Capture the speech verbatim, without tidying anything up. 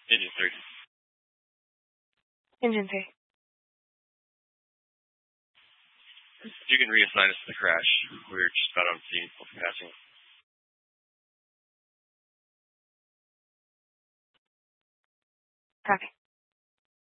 Engine three. Engine three. You can reassign us to the crash. We were just about on scene for passing. Copy.